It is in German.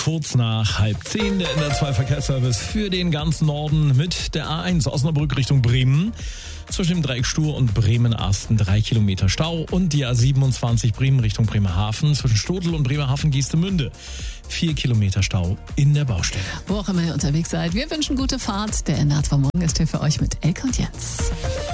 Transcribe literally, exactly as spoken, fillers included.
Kurz nach halb zehn der N R zwei Verkehrsservice für den ganzen Norden mit der A eins Osnabrück Richtung Bremen. Zwischen dem Dreieck Stur und Bremen-Asten drei Kilometer Stau und die A siebenundzwanzig Bremen Richtung Bremerhaven zwischen Stotel und Bremerhaven-Geestemünde. Vier Kilometer Stau in der Baustelle. Wo auch immer ihr unterwegs seid, wir wünschen gute Fahrt. Der N R zwei Morgen ist hier für euch mit Elke und Jens.